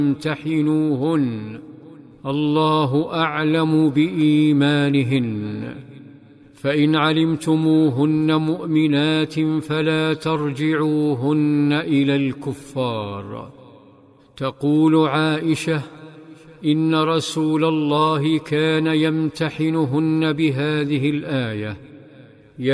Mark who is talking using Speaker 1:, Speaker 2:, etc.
Speaker 1: امتحنوهن، الله أعلم بإيمانهن. فإن علمتموهن مؤمنات فلا ترجعوهن إلى الكفار. تقول عائشة: إن رسول الله كان يمتحنهن بهذه الآية،